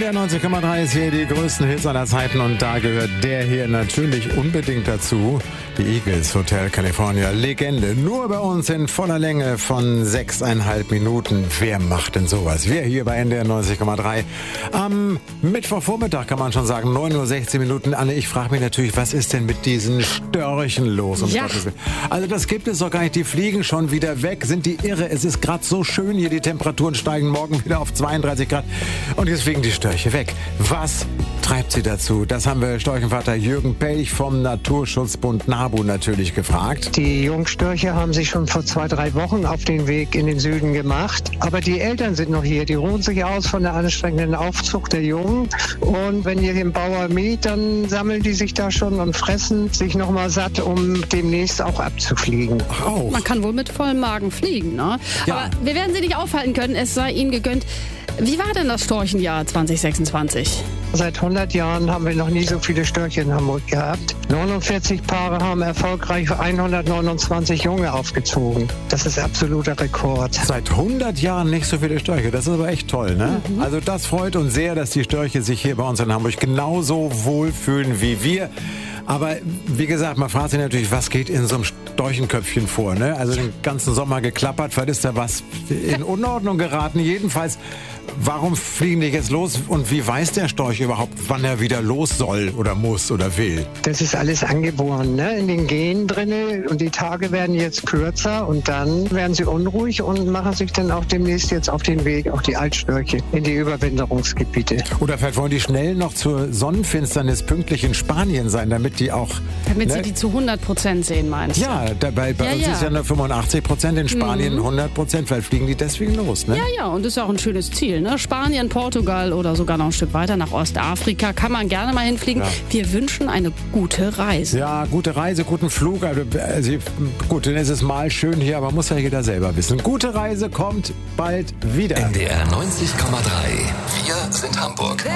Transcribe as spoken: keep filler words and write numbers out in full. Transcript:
der neunzig Komma drei ist hier die größten Hits aller Zeiten und da gehört der hier natürlich unbedingt dazu. Die Eagles, Hotel California, Legende. Nur bei uns in voller Länge von sechseinhalb Minuten. Wer macht denn sowas? Wir hier bei N D R neunzig Komma drei. Am Mittwochvormittag kann man schon sagen, neun Uhr sechzehn Minuten. Anne, ich frage mich natürlich, was ist denn mit diesen Störchen los? Um Ja. Gottes Willen. Also das gibt es doch gar nicht. Die fliegen schon wieder weg. Sind die irre? Es ist gerade so schön hier. Die Temperaturen steigen morgen wieder auf zweiunddreißig Grad. Und jetzt fliegen die Störche weg. Was treibt sie dazu? Das haben wir Storchenvater Jürgen Pelch vom Naturschutzbund NABU natürlich gefragt. Die Jungstörche haben sich schon vor zwei, drei Wochen auf den Weg in den Süden gemacht. Aber die Eltern sind noch hier. Die ruhen sich aus von der anstrengenden Aufzucht der Jungen. Und wenn ihr den Bauer mäht, dann sammeln die sich da schon und fressen sich noch mal satt, um demnächst auch abzufliegen. Ach, auch. Man kann wohl mit vollem Magen fliegen, ne? Ja. Aber wir werden sie nicht aufhalten können, es sei ihnen gegönnt. Wie war denn das Storchenjahr zwanzig sechsundzwanzig? Seit hundert Jahren haben wir noch nie so viele Störche in Hamburg gehabt. neunundvierzig Paare haben erfolgreich hundertneunundzwanzig Junge aufgezogen. Das ist absoluter Rekord. Seit hundert Jahren nicht so viele Störche. Das ist aber echt toll, ne? Mhm. Also das freut uns sehr, dass die Störche sich hier bei uns in Hamburg genauso wohlfühlen wie wir. Aber wie gesagt, man fragt sich natürlich, was geht in so einem Storchenköpfchen vor, ne? Also den ganzen Sommer geklappert, vielleicht ist da was in Unordnung geraten. Jedenfalls, warum fliegen die jetzt los und wie weiß der Storch überhaupt, wann er wieder los soll oder muss oder will? Das ist alles angeboren, ne? In den Genen drinne. Und die Tage werden jetzt kürzer und dann werden sie unruhig und machen sich dann auch demnächst jetzt auf den Weg, auch die Altstörche, in die Überwinterungsgebiete. Oder vielleicht wollen die schnell noch zur Sonnenfinsternis pünktlich in Spanien sein, damit die auch... Damit ne? sie die zu hundert Prozent sehen, meinst du? Ja, dabei, bei Ja, uns ja. ist ja nur fünfundachtzig Prozent, in Spanien hundert Prozent. Vielleicht fliegen die deswegen los, ne? Ja, ja, und das ist ja auch ein schönes Ziel, ne? Spanien, Portugal oder sogar noch ein Stück weiter nach Ostafrika kann man gerne mal hinfliegen. Ja. Wir wünschen eine gute Reise. Ja, gute Reise, guten Flug. Also, also, gut, dann ist es mal schön hier, aber muss ja jeder selber wissen. Gute Reise kommt bald wieder. N D R neunzig Komma drei. Wir sind Hamburg.